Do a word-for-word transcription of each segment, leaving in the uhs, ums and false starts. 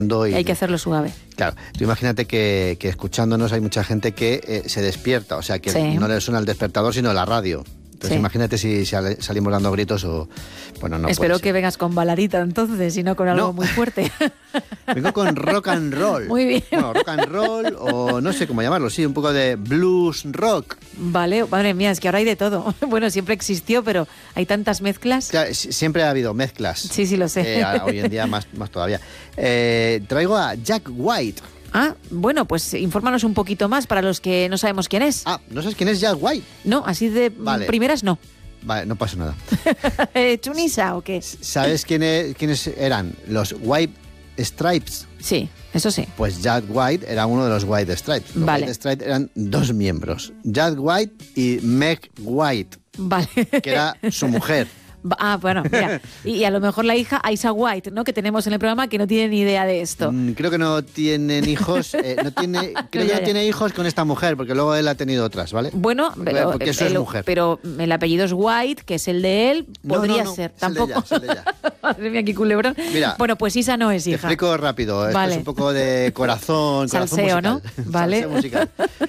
Y, hay que hacerlo suave. Claro, tú imagínate que, que escuchándonos hay mucha gente que eh, se despierta, o sea, que sí. no le suena el despertador, sino la radio. Entonces sí. imagínate si, si salimos dando gritos o... Bueno, no Espero que vengas con baladita entonces y no con algo no. muy fuerte. Vengo con rock and roll. Muy bien. Bueno, rock and roll o no sé cómo llamarlo, sí, un poco de blues rock. Vale, madre mía, es que ahora hay de todo. Bueno, siempre existió, pero hay tantas mezclas. Claro, siempre ha habido mezclas. Sí, sí, lo sé. Eh, hoy en día más, más todavía. Eh, traigo a Jack White. Ah, bueno, pues infórmanos un poquito más para los que no sabemos quién es. Ah, ¿no sabes quién es Jack White? No, así de vale. primeras no. Vale, no pasa nada. ¿Chunisa o qué? ¿Sabes quiénes, quiénes eran? Los White Stripes. Sí, eso sí. Pues Jack White era uno de los White Stripes. Los vale. White Stripes eran dos miembros. Jack White y Meg White. Vale. Que era su mujer. Ah, bueno, mira. Y a lo mejor la hija Aisha White, ¿no? Que tenemos en el programa, que no tiene ni idea de esto. Mm, creo que no tienen hijos, eh, no tiene, creo que no tiene hijos con esta mujer, porque luego él ha tenido otras, ¿vale? Bueno, pero, porque eso el, es mujer. Pero el apellido es White, que es el de él, podría no, no, no, ser. Es Tampoco. El de ella, es el de ella. Madre mía, qué culebrón. Mira, bueno, pues Isa no es hija. Te explico rápido. Esto vale. es un poco de corazón, Salseo, corazón musical. ¿no? Vale. Salseo musical.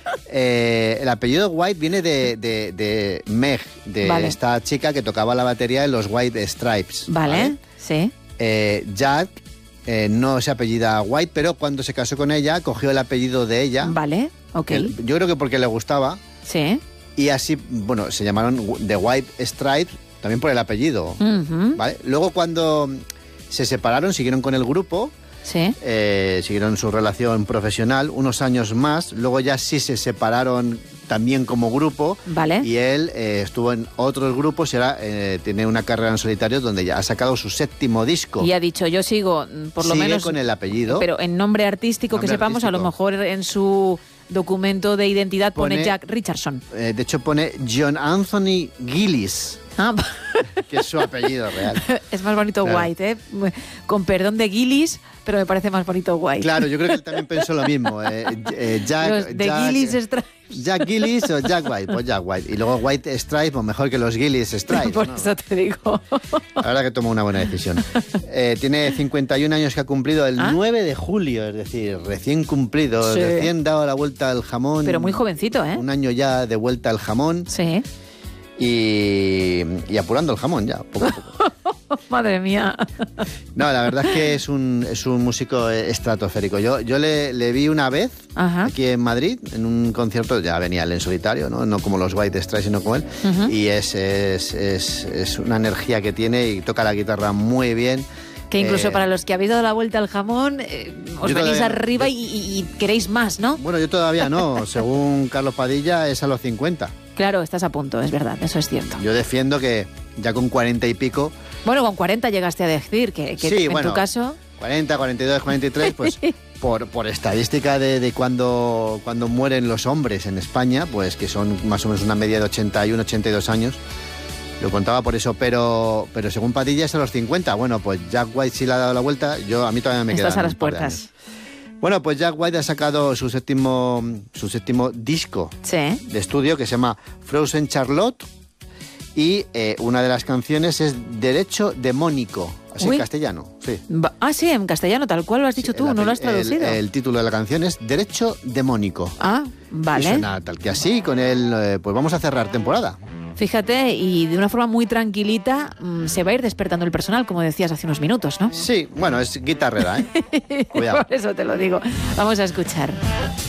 Eh, el apellido White viene de, de, de Meg, de vale. esta chica que tocaba la batería en los White Stripes. Vale, ¿vale? Sí. Eh, Jack eh, no se apellida White, pero cuando se casó con ella, cogió el apellido de ella. Vale, ok. El, yo creo que porque le gustaba. Sí. Y así, bueno, se llamaron The White Stripes, también por el apellido. Uh-huh. ¿Vale? Luego cuando se separaron, siguieron con el grupo. Sí. Eh, siguieron su relación profesional unos años más. Luego ya sí se separaron también como grupo. Vale. Y él eh, estuvo en otros grupos y ahora eh, tiene una carrera en solitario donde ya ha sacado su séptimo disco. Y ha dicho, yo sigo, por lo Sigue menos... con el apellido. Pero en nombre artístico nombre que sepamos, artístico. A lo mejor en su documento de identidad pone, pone Jack Richardson. Eh, de hecho pone John Anthony Gillis. Ah, que es su apellido real. Es más bonito claro. White, ¿eh? Con perdón de Gillis, pero me parece más bonito White. Claro, yo creo que él también pensó lo mismo. Eh, eh, Jack, los de Jack, Gillis Stripes. Jack Gillis o Jack White, pues Jack White. Y luego White Stripes, pues mejor que los Gillis Stripes. Por ¿no? eso te digo. La verdad que tomó una buena decisión. Eh, tiene cincuenta y un años que ha cumplido el ¿Ah? nueve de julio, es decir, recién cumplido, sí. recién dado la vuelta al jamón. Pero muy jovencito, ¿eh? Un año ya de vuelta al jamón. Sí. Y, y apurando el jamón ya, poco a poco. Madre mía. No, la verdad es que es un, es un músico estratosférico. Yo, yo le, le vi una vez Ajá. aquí en Madrid, en un concierto, ya venía él en solitario, no, no como los White Stripes, sino como él. Uh-huh. Y es, es, es, es una energía que tiene y toca la guitarra muy bien. Que incluso eh, para los que habéis dado la vuelta al jamón, eh, os venís todavía, arriba yo, y, y queréis más, ¿no? Bueno, yo todavía no. Según Carlos Padilla, es a los cincuenta. Claro, estás a punto, es verdad, eso es cierto. Yo defiendo que ya con cuarenta y pico... Bueno, con cuarenta llegaste a decir que, que sí, en bueno, tu caso... cuarenta, cuarenta y dos, cuarenta y tres, pues por, por estadística de, de cuando, cuando mueren los hombres en España, pues que son más o menos una media de ochenta y uno, ochenta y dos años... Lo contaba por eso, pero pero según Padilla es a los cincuenta. Bueno, pues Jack White sí le ha dado la vuelta. Yo a mí todavía me queda. Estás a las puertas. Bueno, pues Jack White ha sacado su séptimo su séptimo disco sí. de estudio que se llama Frozen Charlotte y eh, una de las canciones es Derecho Demónico, así Uy. en castellano. Sí. Ah, sí, en castellano, tal cual lo has dicho sí, tú, el, no lo has traducido. El, el título de la canción es Derecho Demónico. Ah, vale. Y suena tal que así, con él, eh, pues vamos a cerrar temporada. Fíjate, y de una forma muy tranquilita mmm, se va a ir despertando el personal, como decías hace unos minutos, ¿no? Sí, bueno, es guitarrera, ¿eh? Cuidado. Por eso te lo digo. Vamos a escuchar.